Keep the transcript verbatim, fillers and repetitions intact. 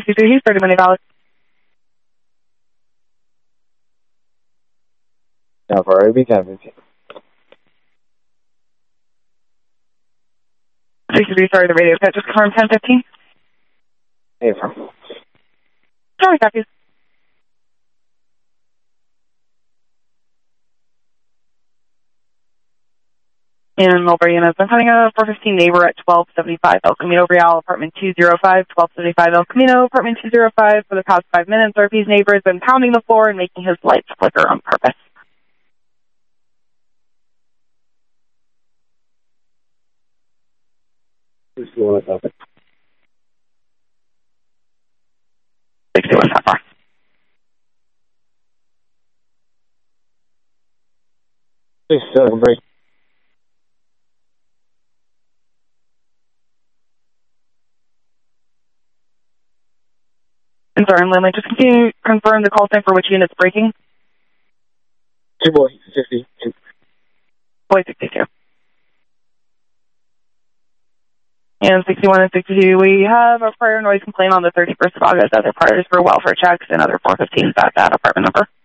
sixty-two, he's thirty minute valid. Now for O B ten fifteen. sixty-three, sorry, the radio pet just confirmed ten fifteen. Hey, from. Sorry, copy. And Mulberry Units. I'm having a four fifteen neighbor at twelve seventy-five El Camino Real, apartment two oh five, twelve seventy-five El Camino, apartment two oh five. For the past five minutes, R P's neighbor has been pounding the floor and making his lights flicker on purpose. sixty-one, topic. sixty-one, how far? sixty-seven, break. And sorry, I'm Lindley. Just continue to confirm the call sign for which unit's breaking. Two boy, sixty-two. Boy, sixty-two. And sixty-one and sixty-two, we have a prior noise complaint on the thirty-first of August. Other priors for welfare checks and other four fifteens at that apartment number.